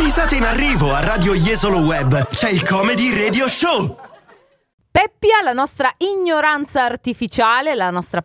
Risate in arrivo a Radio Jesolo Web. C'è il Comedy Radio Show. Peppia, la nostra ignoranza artificiale, la nostra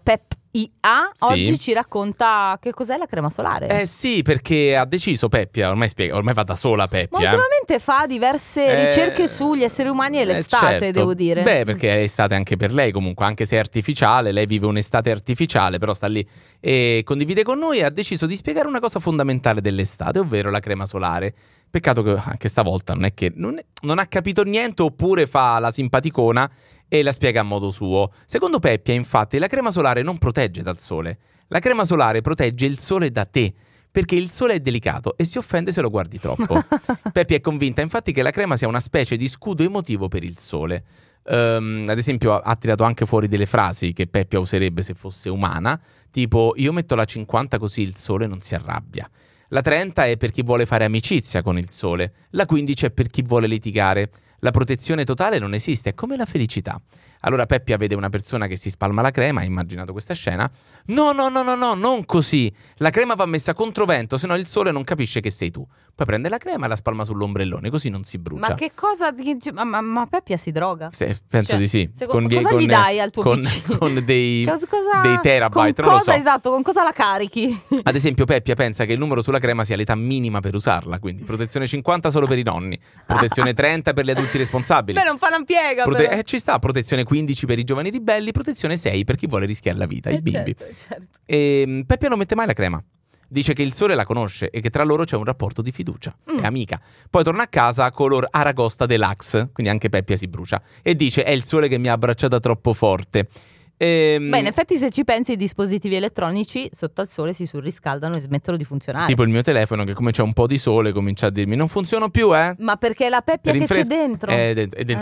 IA, Sì. oggi ci racconta che cos'è la crema solare. Sì, perché ha deciso Peppia, ormai va da sola Ma Peppia. ultimamente fa diverse ricerche sugli esseri umani e l'estate, certo. devo dire. Beh, perché è estate anche per lei comunque, anche se è artificiale, lei vive un'estate artificiale, però sta lì e condivide con noi e ha deciso di spiegare una cosa fondamentale dell'estate, ovvero la crema solare. Peccato che anche stavolta non ha capito niente, oppure fa la simpaticona e la spiega a modo suo. Secondo Peppia, infatti, la crema solare non protegge dal sole. La crema solare protegge il sole da te, perché il sole è delicato e si offende se lo guardi troppo. Peppia è convinta, infatti, che la crema sia una specie di scudo emotivo per il sole. Ad esempio, ha tirato anche fuori delle frasi che Peppia userebbe se fosse umana, tipo io metto la 50 così il sole non si arrabbia. La 30 è per chi vuole fare amicizia con il sole. La 15 è per chi vuole litigare. La protezione totale non esiste, è come la felicità. Allora Peppia vede una persona che si spalma la crema, ha immaginato questa scena. No, non così. La crema va messa controvento, se no il sole non capisce che sei tu. Poi prende la crema e la spalma sull'ombrellone, così non si brucia. Ma che cosa... Ma Peppia si droga? Penso di sì. Cosa gli dai al tuo PC? Con dei Cosa, terabyte, con non lo cosa, so. esatto, con cosa la carichi? Ad esempio Peppia pensa che il numero sulla crema sia l'età minima per usarla, quindi protezione 50 solo per i nonni, protezione 30 per gli adulti responsabili. Beh, non fa l'ampiega però. Ci sta, protezione 15 per i giovani ribelli, protezione 6 per chi vuole rischiare la vita, i bimbi. Certo. E Peppia non mette mai la crema. Dice che il sole la conosce e che tra loro c'è un rapporto di fiducia. È amica. Poi torna a casa color Aragosta Deluxe, quindi anche Peppia si brucia, e dice è il sole che mi ha abbracciata troppo forte. Beh, in effetti se ci pensi i dispositivi elettronici sotto al sole si surriscaldano e smettono di funzionare. Tipo il mio telefono che come c'è un po' di sole comincia a dirmi non funziona più, Ma perché è la Peppia che c'è dentro? È dentro